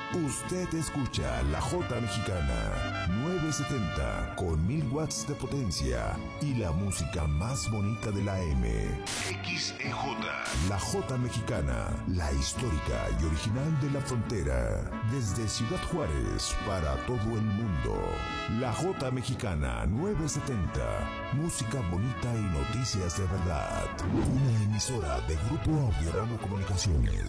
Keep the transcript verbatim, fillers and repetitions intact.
Usted escucha la Jota Mexicana nueve setenta con mil watts de potencia y la música más bonita de la M. X E J. La Jota Mexicana, la histórica y original de la frontera. Desde Ciudad Juárez para todo el mundo. La Jota Mexicana nueve setenta. Música bonita y noticias de verdad. Una emisora de Grupo Audiorama Comunicaciones.